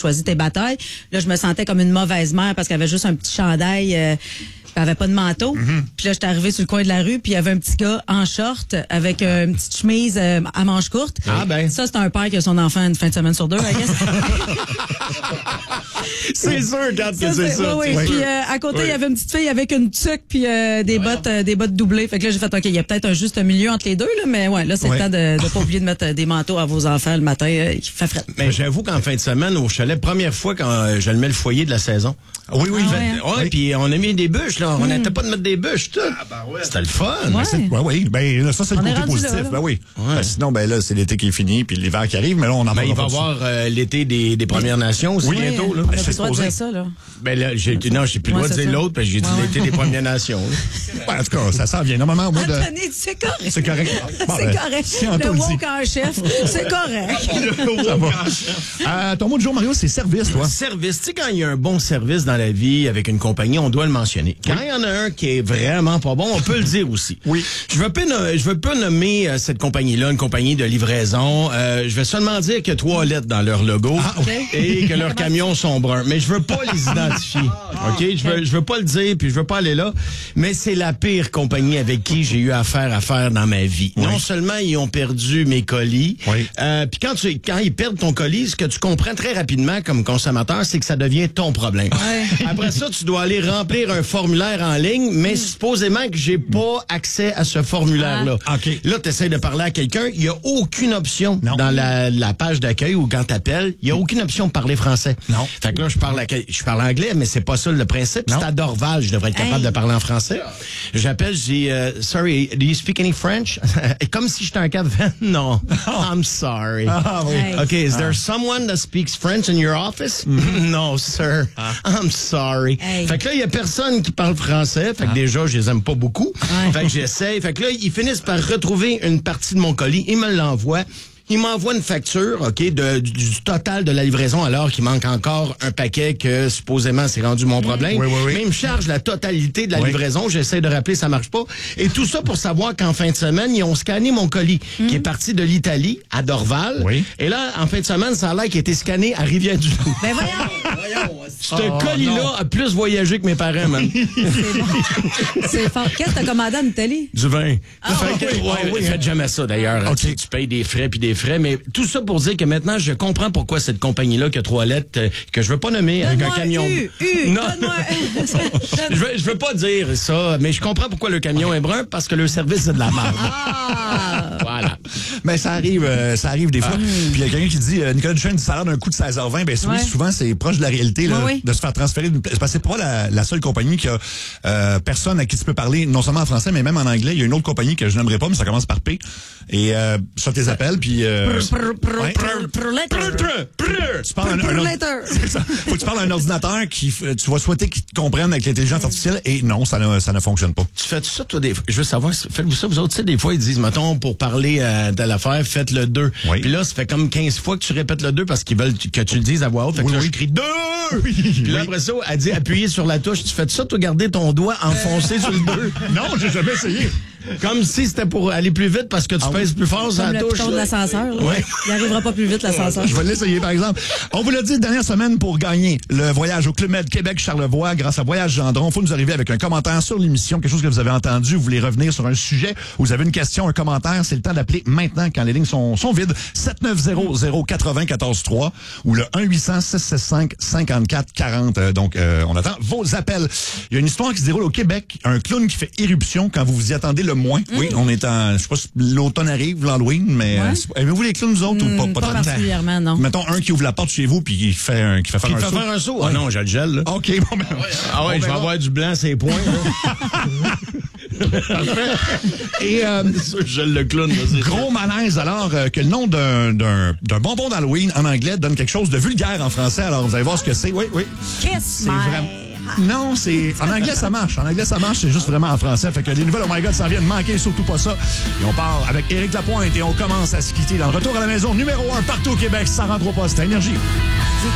choisis tes batailles. Là, je me sentais comme une mauvaise mère parce qu'elle avait juste un petit chandail. Elle avait pas de manteau. Puis là, j'étais arrivée sur le coin de la rue, puis il y avait un petit gars en short avec une petite chemise à manches courtes. Ah ben. Ça, c'est un père qui a son enfant une fin de semaine sur deux, I guess. C'est sûr, quand c'est ça. Oui. Puis à côté, il y avait une petite fille avec une tuque puis des bottes doublées. Fait que là, j'ai fait, OK, il y a peut-être un juste milieu entre les deux, là, mais ouais, là, c'est le temps de pas oublier de mettre des manteaux à vos enfants le matin. Il fait frais. Mais j'avoue qu'en fin de semaine, au chalet, première fois quand j'allumais le foyer de la saison. Oui. Puis on a mis des bûches, là. On n'arrêtait pas de mettre des bûches, tout. C'était le fun. Oui. Ben, ça, c'est le côté positif. Là. Ben oui. Ben, sinon, ben là, c'est l'été qui est fini, puis l'hiver qui arrive, mais là, on en parle. Il va y avoir l'été des Premières Nations aussi bientôt, là. On a plus le droit de dire ça, là. Ben là, j'ai plus le droit de dire l'autre, parce que j'ai dit l'été des Premières Nations. Ben, en tout cas, ça s'en vient. Normalement, au mois de... Anthony, c'est correct. C'est correct. Bon, C'est correct. Si Le Anto woke en chef, c'est correct. Ton mot du jour, Mario, c'est service, toi. Service. Tu sais, quand il y a un bon service dans la vie avec une compagnie, on doit le mentionner. Quand il y en a un qui est vraiment pas bon, on peut le dire aussi. Oui. Je veux pas nommer cette compagnie-là une compagnie de livraison. Je vais seulement dire qu'il y a 3 lettres dans leur logo et que leurs camions sont bruns. Mais je veux pas les identifier. OK? Je veux pas le dire, puis je veux pas aller là. Mais c'est la pire compagnie avec qui j'ai eu affaire à faire dans ma vie. Oui. Non seulement ils ont perdu mes colis, puis quand ils perdent ton colis, ce que tu comprends très rapidement comme consommateur, c'est que ça devient ton problème. Après ça, tu dois aller remplir un formulaire en ligne, mais supposément que j'ai pas accès à ce formulaire-là. OK. Là, tu essaies de parler à quelqu'un, il y a aucune option dans la page d'accueil ou quand t'appelles, il y a aucune option de parler français. Non. Fait que là, je parle anglais, mais c'est pas ça le principe. C'est à Dorval, je devrais être capable de parler en français. J'appelle, je dis, sorry, do you speak any French? Et comme si j'étais un cave. Non, I'm sorry. OK, is there someone that speaks French in your office? No, sir. I'm sorry. Fait que là, il y a personne qui parle français. Fait que déjà, je les aime pas beaucoup. Fait que j'essaie. Fait que là, ils finissent par retrouver une partie de mon colis. Ils me l'envoient. Il m'envoie une facture, OK, du total de la livraison, alors qu'il manque encore un paquet que supposément c'est rendu mon problème. Oui. Mais il me charge la totalité de la livraison. J'essaie de rappeler, ça marche pas. Et tout ça pour savoir qu'en fin de semaine, ils ont scanné mon colis, qui est parti de l'Italie à Dorval. Oui. Et là, en fin de semaine, ça a l'air qu'il a été scanné à Rivière-du-Loup. Ben voyons. Ce colis-là a plus voyagé que mes parents, man. C'est bon. C'est fort. Qu'est-ce que t'as commandé en Italie? Du vin. Faites jamais ça, d'ailleurs. Okay. Tu payes des frais puis des frais, mais tout ça pour dire que maintenant, je comprends pourquoi cette compagnie-là qui a 3 lettres, que je veux pas nommer avec un camion. Non. Je veux pas dire ça, mais je comprends pourquoi le camion est brun, parce que le service, c'est de la merde. Voilà. Mais ça arrive des fois. Puis il y a quelqu'un qui dit, Nicolas Duchesne dit salaire d'un coup de 16h20. Ben souvent, c'est proche de la réalité, là, de se faire transférer. Parce que c'est pas la seule compagnie qui a personne à qui tu peux parler, non seulement en français, mais même en anglais. Il y a une autre compagnie que je n'aimerais pas, mais ça commence par P. Et ça tes appels, puis... Tu parles faut que tu parles à un ordinateur qui tu vas souhaiter qu'il te comprenne avec l'intelligence artificielle, et non, ça ne fonctionne pas. Tu fais tout ça, toi, des fois? Je veux savoir, faites-vous ça, vous autres? Tu sais, des fois, ils disent, mettons, pour parler de l'affaire, faites le 2. Oui. Puis là, ça fait comme 15 fois que tu répètes le 2 parce qu'ils veulent que tu le dises à voix haute. Fait que là, je crie 2! Puis là, après ça, elle dit, appuyez sur la touche. Tu fais ça, toi, garder ton doigt enfoncé sur le 2? Non, j'ai jamais essayé. Comme si c'était pour aller plus vite parce que tu pèses plus fort sur la touche. Le piton de l'ascenseur. Il n'arrivera pas plus vite, l'ascenseur. Je vais l'essayer, par exemple. On vous l'a dit dernière semaine, pour gagner le voyage au Club Med Québec-Charlevoix grâce à Voyage Gendron. Il faut nous arriver avec un commentaire sur l'émission, quelque chose que vous avez entendu, vous voulez revenir sur un sujet, vous avez une question, un commentaire, c'est le temps d'appeler maintenant quand les lignes sont vides. 7900-943 ou le 1-800-665-5440. Donc, on attend vos appels. Il y a une histoire qui se déroule au Québec. Un clown qui fait éruption quand vous vous y attendez le moins. Oui, on est je sais pas si l'automne arrive, l'Halloween, mais aimez-vous les clowns, nous autres, ou pas particulièrement, non. Mettons un qui ouvre la porte chez vous puis qui fait faire un saut. Ah non, j'ai le gel, là. OK, bon, ben. Je vais avoir du blanc, c'est points, Et, je le clown, gros malaise, alors, que le nom d'un bonbon d'Halloween en anglais donne quelque chose de vulgaire en français. Alors, vous allez voir ce que c'est. Oui. Kiss my... Non, c'est... En anglais, ça marche. C'est juste vraiment en français. Fait que les nouvelles Oh My God s'en viennent. Manquez surtout pas ça. Et on part avec Éric Lapointe et on commence à se quitter dans le retour à la maison numéro 1 partout au Québec. Ça rentre au poste à Énergie.